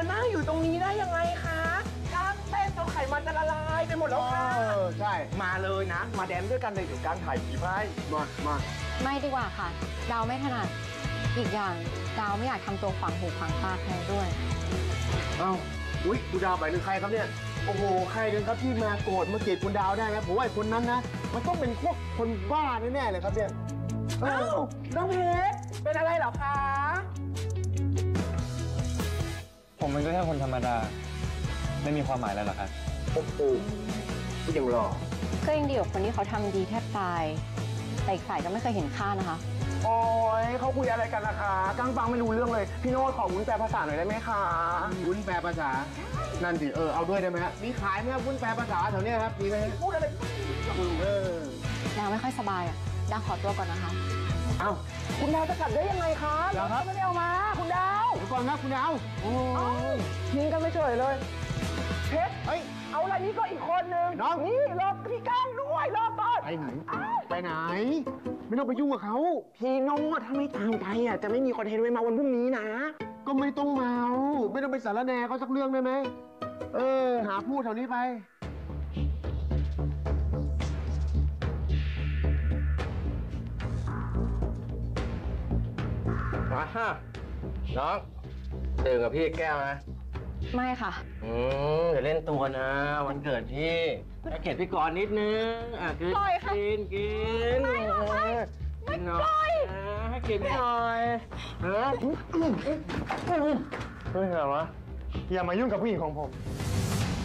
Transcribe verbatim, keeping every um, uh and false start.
มานั่งอยู่ตรงนี้ได้ยังไงคะกล้างเต้นจนไขมันจะละลายไปหมดแล้วค่ะเออใช่มาเลยนะ มาแดนด้วยกันเลยเดี๋ยวกล้างถ่ายผีให้มามาไม่ดีกว่าค่ะ ดาวไม่ถนัด อีกอย่างดาวไม่อยากทำตัวขวางหูขวางตาใครด้วยเอ้าอุ้ยคุณดาวหมายถึงใครครับเนี่ยโอ้โหใครกันครับที่มาโกรธมาเกลียดคุณดาวได้นะผมว่าไอ้คนนั้นนะมันต้องเป็นพวกคนบ้าแน่ๆเลยครับเนี่ยเออ้าอวน้องเพชรเป็นอะไรเหรอคะผมมันก็แค่คนธรรมดา ไม่มีความหมายอะไรหรอกครับโอ้โหก็ยังรอก็ยังดีกว่าคนที่เขาทำดีแทบตาย แต่อีกฝ่ายก็ไม่เคยเห็นค่านะคะโอ้ยเขาคุยอะไรกันนะคะกล้างฟังไม่รู้เรื่องเลย พี่โน้ตขอวุ้นแปลภาษาหน่อยได้ไหมคะวุ้นแปลภาษานั่นสิเออเอาด้วยได้ไหมฮะมีขายไหมครับวุ้นแปลภาษาแถวเนี้ยครับมีไหมฮะพูดอะไรเออดาวไม่ค่อยสบายอ่ะ ดาวขอตัวก่อนนะคะเอ้าคุณดาวจะกลับได้ยังไงคะเหรอครับไม่ได้เอามา คุณดาวเดี๋ยวก่อนนะคุณดาวโอ้เอ้าทิ้งกันไม่เฉยเลย เพชรเฮ้ยเอาอะไรนี่ก็อีกคนนึงน้องนี่รอพี่ก้างด้วยรอก่อนไปไหนไปไหน ไม่ต้องไปยุ่งกับเขาพี่โน้ตถ้าไม่ตามไปอ่ะจะไม่มีคอนเทนต์ไว้มาวันพรุ่งนี้นะก็ไม่ต้องเมาไม่ต้องไปสารแหนเขาสักเรื่องได้ไหมเออ หาพูดแถวนี้ไปมาฮะน้องดื่มกับพี่แก้วนะไม่ค่ะอืมเดี๋ยวเล่นตัวนะ วันเกิดพี่ให้เกียรติพี่กรณ์นิดนึงอ่ะกินปล่อยค่ะกินกินไม่ไม่ไม่ปล่อยให้เกียรติพี่หน่อยฮะเฮ้ยอะไรวะอย่ามายุ่งกับผู้หญิงของผม